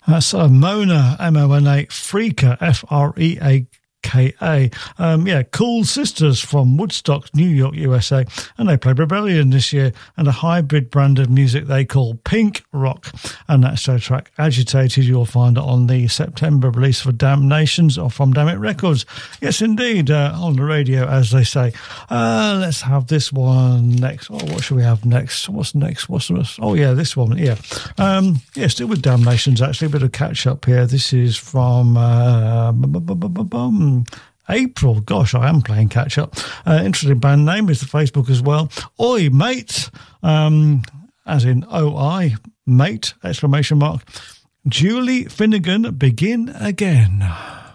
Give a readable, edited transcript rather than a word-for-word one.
That's Mona, M-O-N-A, Freaka, F-R-E-A-K-A. Cool Sisters from Woodstock, New York, USA, and they played Rebellion this year, and a hybrid brand of music they call Pink Rock, and that's their track Agitated. You'll find it on the September release for Damnations or from Damn It Records. Yes, indeed, on the radio, as they say. Let's have this one next. Oh, what should we have next? What's next? Oh, yeah, this one. Yeah, still with Damnations, actually, a bit of catch up here. This is from April. Gosh, I am playing catch up. Interesting band name is the Facebook as well. Oi, mate, as in O-I, mate, exclamation mark. Julie Finnegan, Begin Again.